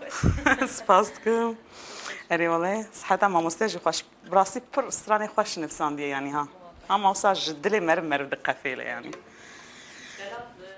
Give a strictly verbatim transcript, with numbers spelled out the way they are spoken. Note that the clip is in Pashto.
سپاس دکم. اری والله صحتا مامۆستێژی خوش براسی پر استرانی خوش نفساندیه یعنی ها. هم مامۆستا ji dilê me re me re diqefêle yani.